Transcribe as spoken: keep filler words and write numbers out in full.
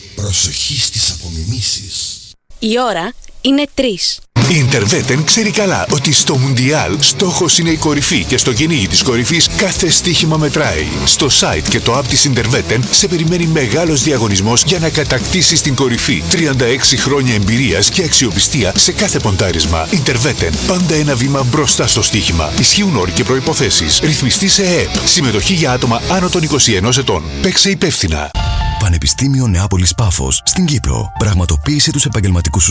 Προσοχή στις απομιμήσεις. Η ώρα είναι τρεις. Η Interveten ξέρει καλά ότι στο Μουντιάλ στόχος είναι η κορυφή και στο κυνήγι της κορυφής κάθε στοίχημα μετράει. Στο site και το app της Interveten σε περιμένει μεγάλος διαγωνισμός για να κατακτήσεις την κορυφή. τριάντα έξι χρόνια εμπειρίας και αξιοπιστία σε κάθε ποντάρισμα. Interveten, πάντα ένα βήμα μπροστά στο στοίχημα. Ισχύουν όροι και προϋποθέσεις. Ρυθμιστή σε ΕΕΠ. Συμμετοχή για άτομα άνω των είκοσι ενός ετών. Παίξε υπεύθυνα. Πανεπιστήμιο Νεάπολης Πάφος στην Κύπρο. Πραγματοποίησε τους επαγγελματικούς σου